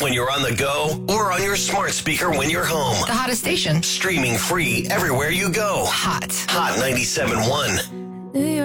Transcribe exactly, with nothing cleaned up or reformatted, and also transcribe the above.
when you're on the go or on your smart speaker when you're home. The hottest station. Streaming free everywhere you go. Hot. Hot ninety-seven point one.